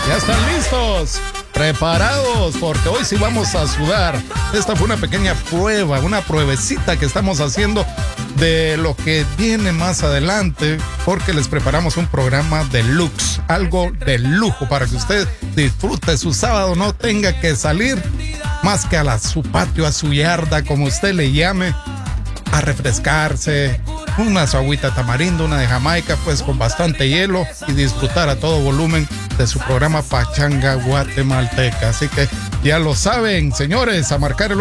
¿Ya están listos? Preparados, porque hoy sí vamos a sudar. Esta fue una pequeña prueba, una pruebecita que estamos haciendo de lo que viene más adelante, porque les preparamos un programa deluxe, algo de lujo para que usted disfrute su sábado, no tenga que salir más que a su patio, a su yarda, como usted le llame, a refrescarse, una su agüita tamarindo, una de Jamaica, pues con bastante hielo, y disfrutar a todo volumen de su programa Pachanga Guatemalteca. Así que ya lo saben, señores, a marcar el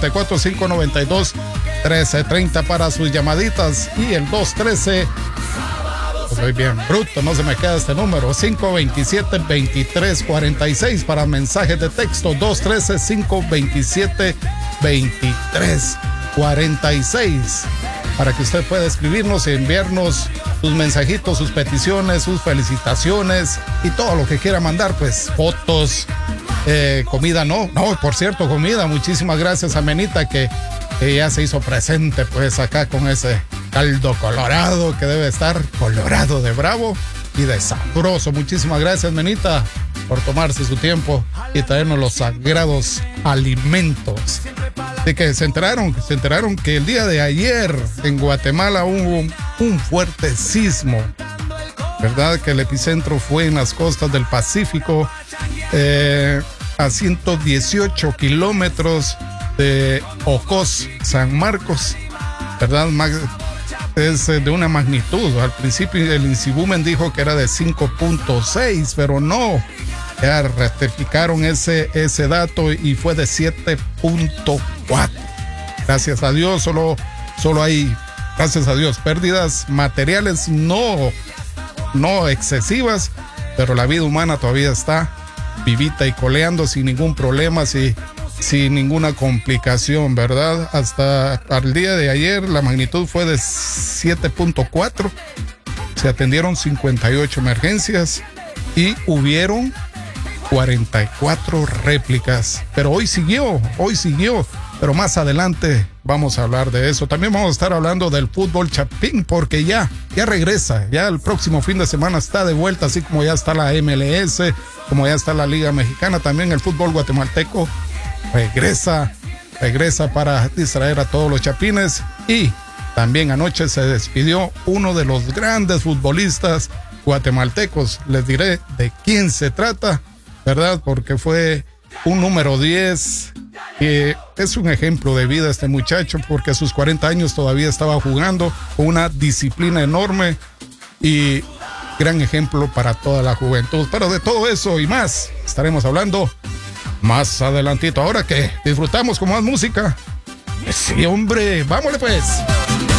844-592-1330 para sus llamaditas, y el 213, pues soy bien bruto, no se me queda este número, 527-2346 para mensajes de texto, 213-527-2346. Para que usted pueda escribirnos y enviarnos sus mensajitos, sus peticiones, sus felicitaciones y todo lo que quiera mandar, pues fotos, comida, por cierto, comida. Muchísimas gracias a Menita que ya se hizo presente pues acá con ese caldo colorado que debe estar colorado de bravo y de sabroso. Muchísimas gracias, Menita, por tomarse su tiempo y traernos los sagrados alimentos. De que se enteraron que el día de ayer en Guatemala hubo un fuerte sismo, ¿verdad? Que el epicentro fue en las costas del Pacífico, a 118 kilómetros de Ocos, San Marcos, ¿verdad? Es de una magnitud. Al principio el INSIBUMEN dijo que era de 5.6, pero no. Ya rectificaron ese dato y fue de 7.4. Gracias a Dios, solo hay, gracias a Dios, pérdidas materiales no excesivas, pero la vida humana todavía está vivita y coleando sin ningún problema, sin ninguna complicación, ¿verdad? Hasta el día de ayer la magnitud fue de 7.4. Se atendieron 58 emergencias y hubieron 44 réplicas, pero hoy siguió, pero más adelante vamos a hablar de eso. También vamos a estar hablando del fútbol chapín, porque ya regresa, ya el próximo fin de semana está de vuelta, así como ya está la MLS, como ya está la Liga Mexicana, también el fútbol guatemalteco regresa para distraer a todos los chapines. Y también anoche se despidió uno de los grandes futbolistas guatemaltecos. Les diré de quién se trata, ¿verdad? Porque fue un número 10 que es un ejemplo de vida este muchacho, porque a sus 40 años todavía estaba jugando con una disciplina enorme y gran ejemplo para toda la juventud. Pero de todo eso y más estaremos hablando más adelantito. Ahora que disfrutamos con más música. Sí, hombre, vámonos pues.